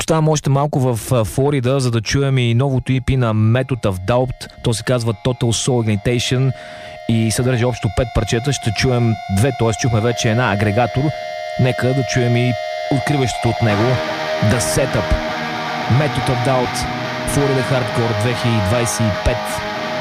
Оставам още малко в Флорида, за да чуем и новото EP на Method of Doubt. То се казва Total Soul Ignitation и съдържа общо 5 парчета. Ще чуем две, т.е. чухме вече една агрегатор. Нека да чуем и откриващото от него The Setup. Method of Doubt, Florida Hardcore 2025.